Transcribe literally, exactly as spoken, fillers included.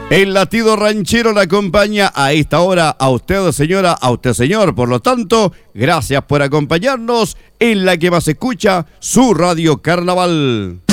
El latido ranchero la acompaña a esta hora a usted, señora, a usted, señor. Por lo tanto, gracias por acompañarnos en la que más escucha, su Radio Carnaval.